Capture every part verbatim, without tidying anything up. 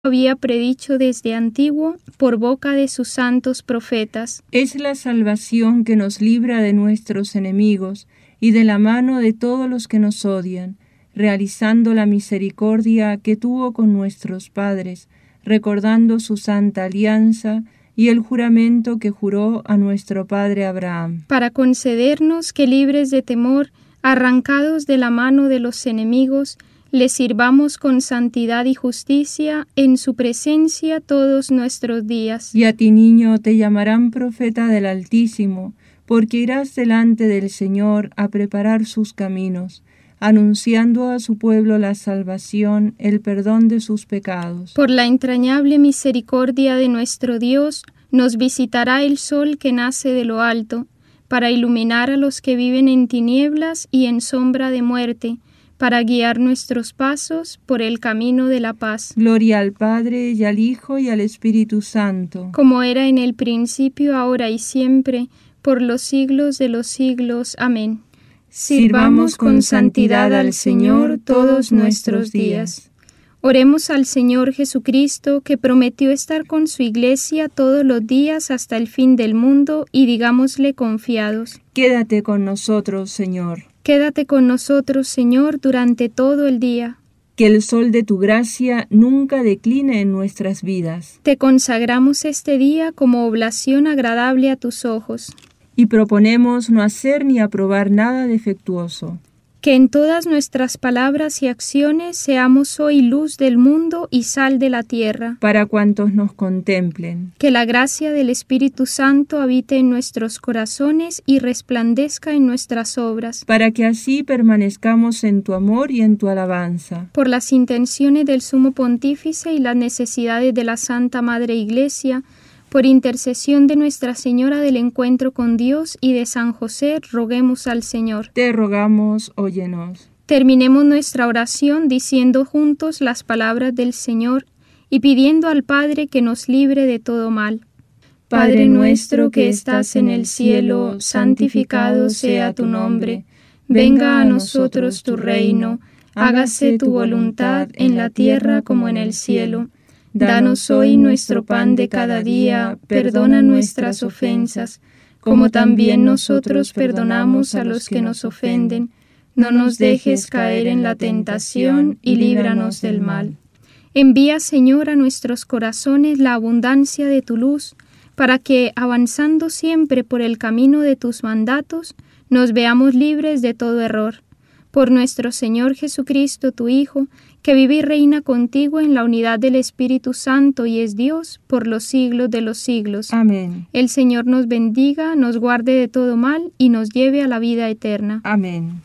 había predicho desde antiguo por boca de sus santos profetas. Es la salvación que nos libra de nuestros enemigos y de la mano de todos los que nos odian, realizando la misericordia que tuvo con nuestros padres, recordando su santa alianza y el juramento que juró a nuestro padre Abraham, para concedernos que, libres de temor, arrancados de la mano de los enemigos, le sirvamos con santidad y justicia en su presencia todos nuestros días. Y a ti, niño, te llamarán profeta del Altísimo, porque irás delante del Señor a preparar sus caminos, anunciando a su pueblo la salvación, el perdón de sus pecados. Por la entrañable misericordia de nuestro Dios, nos visitará el sol que nace de lo alto, para iluminar a los que viven en tinieblas y en sombra de muerte, para guiar nuestros pasos por el camino de la paz. Gloria al Padre, y al Hijo, y al Espíritu Santo. Como era en el principio, ahora y siempre, por los siglos de los siglos. Amén. Sirvamos con santidad al Señor todos nuestros días. Oremos al Señor Jesucristo, que prometió estar con su Iglesia todos los días hasta el fin del mundo, y digámosle confiados: Quédate con nosotros, Señor. Quédate con nosotros, Señor, durante todo el día. Que el sol de tu gracia nunca decline en nuestras vidas. Te consagramos este día como oblación agradable a tus ojos. Y proponemos no hacer ni aprobar nada defectuoso. Que en todas nuestras palabras y acciones seamos hoy luz del mundo y sal de la tierra. Para cuantos nos contemplen. Que la gracia del Espíritu Santo habite en nuestros corazones y resplandezca en nuestras obras. Para que así permanezcamos en tu amor y en tu alabanza. Por las intenciones del Sumo Pontífice y las necesidades de la Santa Madre Iglesia, por intercesión de Nuestra Señora del Encuentro con Dios y de San José, roguemos al Señor. Te rogamos, óyenos. Terminemos nuestra oración diciendo juntos las palabras del Señor y pidiendo al Padre que nos libre de todo mal. Padre nuestro que estás en el cielo, santificado sea tu nombre. Venga a nosotros tu reino. Hágase tu voluntad en la tierra como en el cielo. Danos hoy nuestro pan de cada día, perdona nuestras ofensas, como también nosotros perdonamos a los que nos ofenden. No nos dejes caer en la tentación y líbranos del mal. Envía, Señor, a nuestros corazones la abundancia de tu luz, para que, avanzando siempre por el camino de tus mandatos, nos veamos libres de todo error. Por nuestro Señor Jesucristo, tu Hijo, que vive y reina contigo en la unidad del Espíritu Santo y es Dios por los siglos de los siglos. Amén. El Señor nos bendiga, nos guarde de todo mal y nos lleve a la vida eterna. Amén.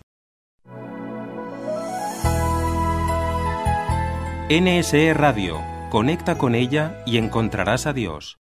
N S E Radio. Conecta con ella y encontrarás a Dios.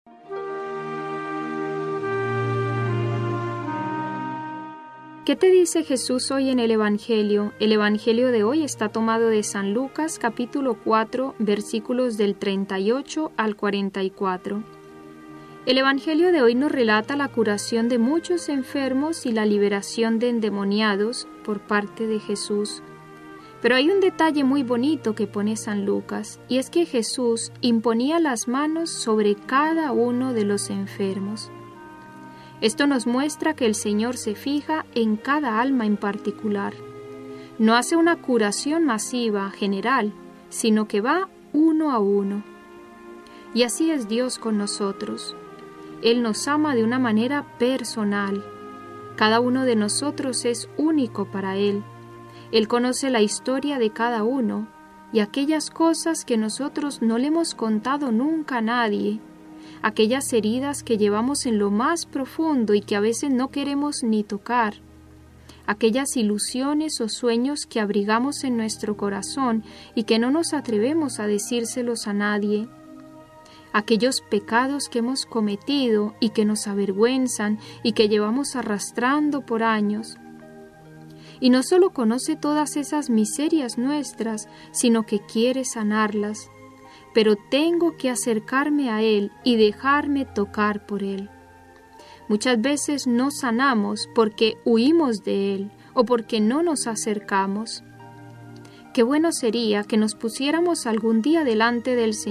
¿Qué te dice Jesús hoy en el Evangelio? El Evangelio de hoy está tomado de San Lucas, capítulo cuatro, versículos del treinta y ocho al cuarenta y cuatro. El Evangelio de hoy nos relata la curación de muchos enfermos y la liberación de endemoniados por parte de Jesús. Pero hay un detalle muy bonito que pone San Lucas, y es que Jesús imponía las manos sobre cada uno de los enfermos. Esto nos muestra que el Señor se fija en cada alma en particular. No hace una curación masiva, general, sino que va uno a uno. Y así es Dios con nosotros. Él nos ama de una manera personal. Cada uno de nosotros es único para Él. Él conoce la historia de cada uno y aquellas cosas que nosotros no le hemos contado nunca a nadie, aquellas heridas que llevamos en lo más profundo y que a veces no queremos ni tocar, aquellas ilusiones o sueños que abrigamos en nuestro corazón y que no nos atrevemos a decírselos a nadie, aquellos pecados que hemos cometido y que nos avergüenzan y que llevamos arrastrando por años. Y no solo conoce todas esas miserias nuestras, sino que quiere sanarlas. Pero tengo que acercarme a Él y dejarme tocar por Él. Muchas veces no sanamos porque huimos de Él o porque no nos acercamos. Qué bueno sería que nos pusiéramos algún día delante del Señor